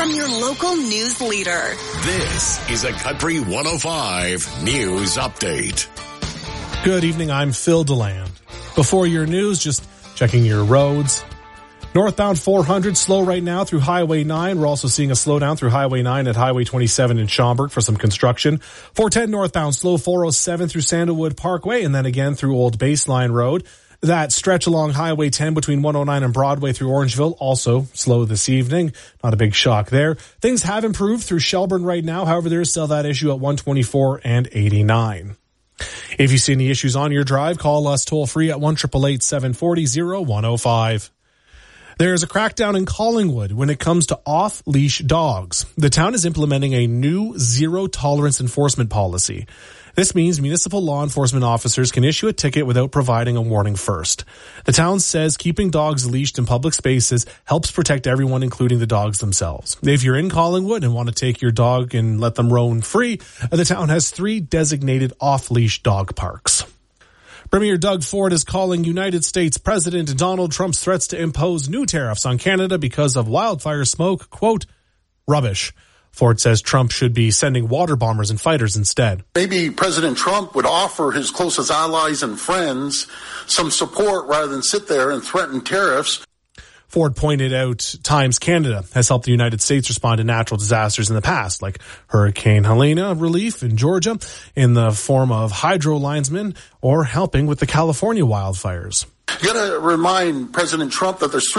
I'm your local news leader. This is a Country 105 News Update. Good evening, I'm Phil DeLand. Before your news, just checking your roads. Northbound 400 slow right now through Highway 9. We're also seeing a slowdown through Highway 9 at Highway 27 in Schaumburg for some construction. 410 northbound slow 407 through Sandalwood Parkway and then again through Old Baseline Road. That stretch along Highway 10 between 109 and Broadway through Orangeville, also slow this evening. Not a big shock there. Things have improved through Shelburne right now. However, there is still that issue at 124 and 89. If you see any issues on your drive, call us toll free at 1-888-740-0105. There's a crackdown in Collingwood when it comes to off-leash dogs. The town is implementing a new zero-tolerance enforcement policy. This means municipal law enforcement officers can issue a ticket without providing a warning first. The town says keeping dogs leashed in public spaces helps protect everyone, including the dogs themselves. If you're in Collingwood and want to take your dog and let them roam free, the town has 3 designated off-leash dog parks. Premier Doug Ford is calling United States President Donald Trump's threats to impose new tariffs on Canada because of wildfire smoke, quote, rubbish. Ford says Trump should be sending water bombers and fighters instead. Maybe President Trump would offer his closest allies and friends some support rather than sit there and threaten tariffs. Ford pointed out times Canada has helped the United States respond to natural disasters in the past, like Hurricane Helene relief in Georgia in the form of hydro linesmen or helping with the California wildfires. You got to remind President Trump that there's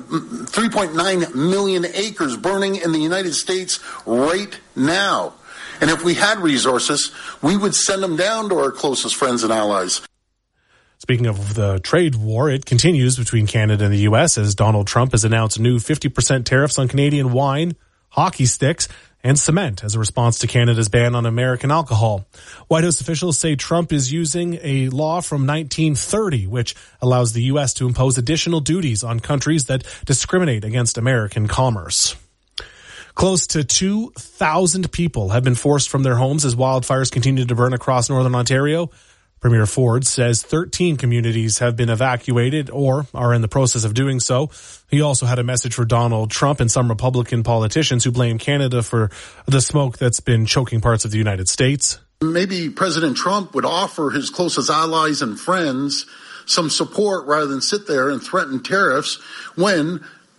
3.9 million acres burning in the United States right now. And if we had resources, we would send them down to our closest friends and allies. Speaking of the trade war, it continues between Canada and the U.S. as Donald Trump has announced new 50% tariffs on Canadian wine, hockey sticks, and cement as a response to Canada's ban on American alcohol. White House officials say Trump is using a law from 1930, which allows the U.S. to impose additional duties on countries that discriminate against American commerce. Close to 2,000 people have been forced from their homes as wildfires continue to burn across northern Ontario. Premier Ford says 13 communities have been evacuated or are in the process of doing so. He also had a message for Donald Trump and some Republican politicians who blame Canada for the smoke that's been choking parts of the United States. Maybe President Trump would offer his closest allies and friends some support rather than sit there and threaten tariffs when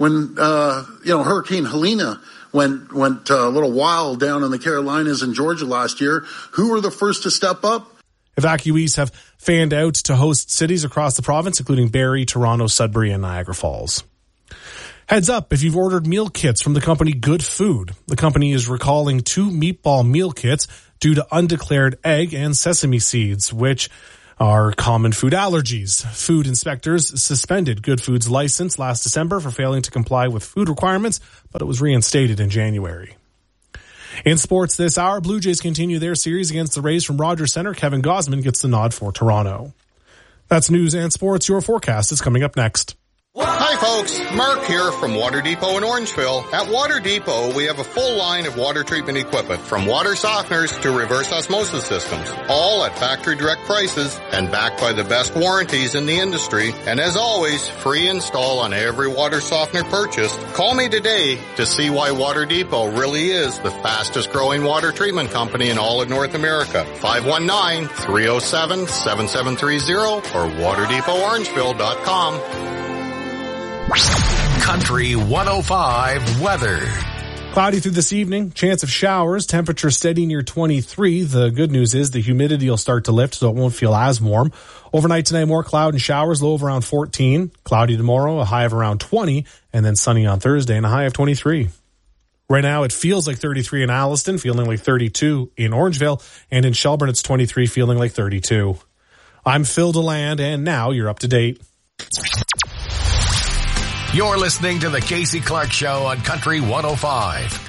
Hurricane Helene went a little wild down in the Carolinas and Georgia last year. Who were the first to step up? Evacuees have fanned out to host cities across the province, including Barrie, Toronto, Sudbury, and Niagara Falls. Heads up, if you've ordered meal kits from the company Good Food, the company is recalling 2 meatball meal kits due to undeclared egg and sesame seeds, which are common food allergies. Food inspectors suspended Good Food's license last December for failing to comply with food requirements, but it was reinstated in January. In sports this hour, Blue Jays continue their series against the Rays from Rogers Centre. Kevin Gausman gets the nod for Toronto. That's news and sports. Your forecast is coming up next. Hi folks, Mark here from Water Depot in Orangeville. At Water Depot, we have a full line of water treatment equipment, from water softeners to reverse osmosis systems, all at factory direct prices and backed by the best warranties in the industry. And as always, free install on every water softener purchased. Call me today to see why Water Depot really is the fastest growing water treatment company in all of North America. 519-307-7730 or waterdepotorangeville.com. Country 105 weather. Cloudy through this evening, chance of showers, temperature steady near 23. The good news is the humidity will start to lift, so it won't feel as warm. Overnight tonight, more cloud and showers, low of around 14. Cloudy tomorrow, a high of around 20, and then sunny on Thursday and a high of 23. Right now, it feels like 33 in Alliston, feeling like 32 in Orangeville, and in Shelburne, it's 23, feeling like 32. I'm Phil DeLand, and now you're up to date. You're listening to the Casey Clark Show on Country 105.